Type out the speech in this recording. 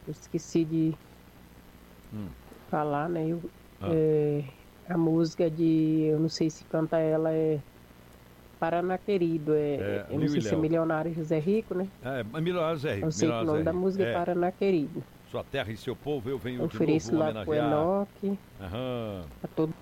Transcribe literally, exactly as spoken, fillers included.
Eu esqueci de Hum. falar, né? Eu, Ah. é, a música de, eu não sei se canta ela, é Paraná Querido, é, É, eu não Liu e sei se é Léo. Milionário José Rico, né? É, Milionário Zé Rico. Eu sei que o Milionário Zé nome da Rico. música é É. Paraná Querido. Sua terra e seu povo, eu venho Eu de novo ofereço lá pro homenagear. Enoque, Aham. a todo